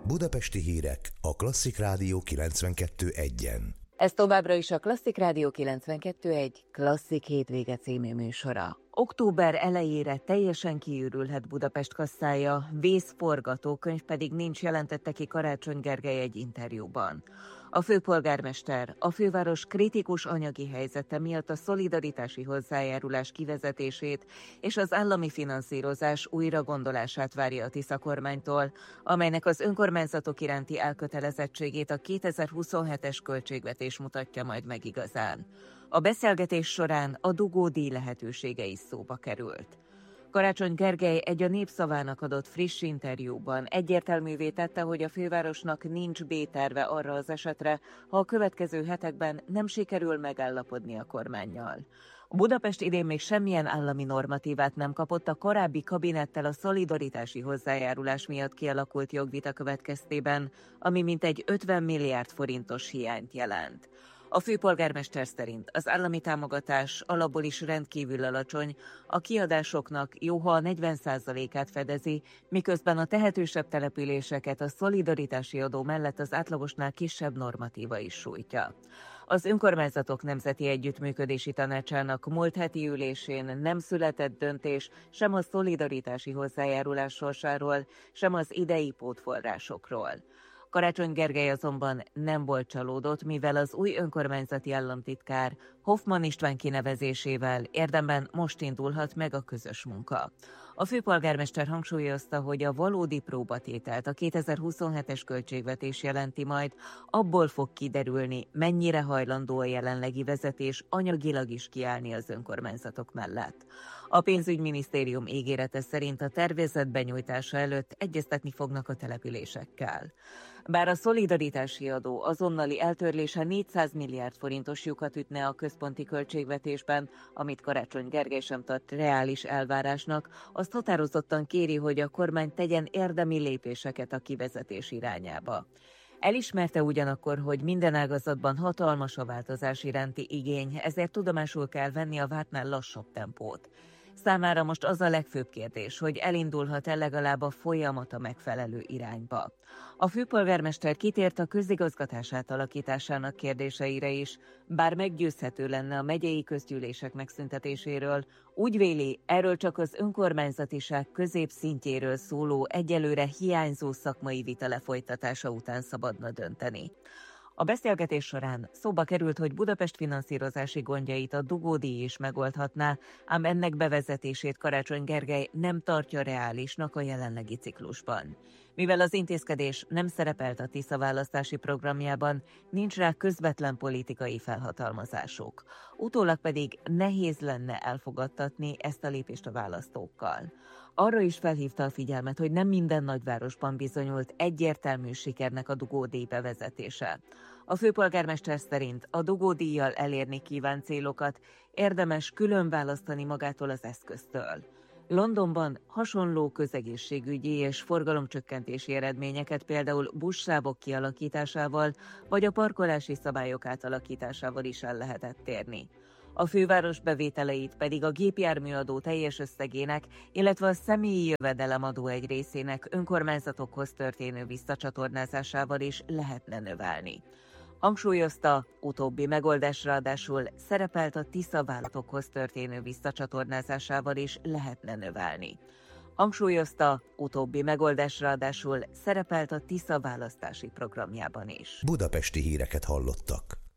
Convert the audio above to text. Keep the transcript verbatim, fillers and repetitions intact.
Budapesti hírek a Klasszik Rádió kilencvenkettő egyen. Ez továbbra is a Klasszik Rádió kilencvenkettő egy Klasszik hétvége című műsora. Október elejére teljesen kiürülhet Budapest kasszája, vészforgatókönyv pedig nincs, jelentette ki Karácsony Gergely egy interjúban. A főpolgármester a főváros kritikus anyagi helyzete miatt a szolidaritási hozzájárulás kivezetését és az állami finanszírozás újragondolását várja a Tisza kormánytól, amelynek az önkormányzatok iránti elkötelezettségét a kétezer-huszonhetes költségvetés mutatja majd meg igazán. A beszélgetés során a dugódíj lehetősége is szóba került. Karácsony Gergely egy a Népszavának adott friss interjúban egyértelművé tette, hogy a fővárosnak nincs B-terve arra az esetre, ha a következő hetekben nem sikerül megállapodni a kormánnyal. A Budapest idén még semmilyen állami normatívát nem kapott a korábbi kabinettel a szolidaritási hozzájárulás miatt kialakult jogvita következtében, ami mintegy ötven milliárd forintos hiányt jelent. A főpolgármester szerint az állami támogatás alapból is rendkívül alacsony, a kiadásoknak jóha a negyven százalékát fedezi, miközben a tehetősebb településeket a szolidaritási adó mellett az átlagosnál kisebb normatíva is sújtja. Az önkormányzatok nemzeti együttműködési tanácsának múlt heti ülésén nem született döntés sem a szolidaritási hozzájárulás sorsáról, sem az idei pótforrásokról. Karácsony Gergely azonban nem volt csalódott, mivel az új önkormányzati államtitkár Hoffmann István kinevezésével érdemben most indulhat meg a közös munka. A főpolgármester hangsúlyozta, hogy a valódi próbatételt a kétezer-huszonhetes költségvetés jelenti majd, abból fog kiderülni, mennyire hajlandó a jelenlegi vezetés anyagilag is kiállni az önkormányzatok mellett. A pénzügyminisztérium ígérete szerint a tervezet benyújtása előtt egyeztetni fognak a településekkel. Bár a szolidaritási adó azonnali eltörlése négyszáz milliárd forintos lyukat ütne a központi költségvetésben, amit Karácsony Gergely sem tart reális elvárásnak, azt határozottan kéri, hogy a kormány tegyen érdemi lépéseket a kivezetés irányába. Elismerte ugyanakkor, hogy minden ágazatban hatalmas a változás iránti igény, ezért tudomásul kell venni a vártnál lassabb tempót. Számára most az a legfőbb kérdés, hogy elindulhat-e legalább a folyamat a megfelelő irányba. A főpolgármester kitért a közigazgatás átalakításának kérdéseire is, bár meggyőzhető lenne a megyei közgyűlések megszüntetéséről, úgy véli, erről csak az önkormányzatiság középszintjéről szóló egyelőre hiányzó szakmai vita lefolytatása után szabadna dönteni. A beszélgetés során szóba került, hogy Budapest finanszírozási gondjait a dugódíj is megoldhatná, ám ennek bevezetését Karácsony Gergely nem tartja reálisnak a jelenlegi ciklusban. Mivel az intézkedés nem szerepelt a Tisza választási programjában, nincs rá közvetlen politikai felhatalmazásuk. Utólag pedig nehéz lenne elfogadtatni ezt a lépést a választókkal. Arra is felhívta a figyelmet, hogy nem minden nagyvárosban bizonyult egyértelmű sikernek a dugódíj bevezetése. A főpolgármester szerint a dugódíjjal elérni kívánt célokat érdemes külön választani magától az eszköztől. Londonban hasonló közegészségügyi és forgalomcsökkentési eredményeket például buszsávok kialakításával vagy a parkolási szabályok átalakításával is el lehetett érni. A főváros bevételeit pedig a gépjárműadó teljes összegének, illetve a személyi jövedelemadó egy részének önkormányzatokhoz történő visszacsatornázásával is lehetne növelni. Hangsúlyozta, utóbbi megoldás ráadásul szerepelt a Tisza vállalatokhoz történő visszacsatornázásával is lehetne növelni. Hangsúlyozta, utóbbi megoldás ráadásul szerepelt a Tisza választási programjában is. Budapesti híreket hallottak.